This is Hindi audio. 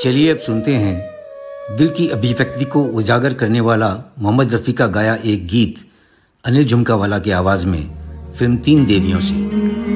चलिए अब सुनते हैं दिल की अभिव्यक्ति को उजागर करने वाला मोहम्मद रफ़ी का गाया एक गीत अनिल झुमकावाला की आवाज़ में फिल्म तीन देवियों से।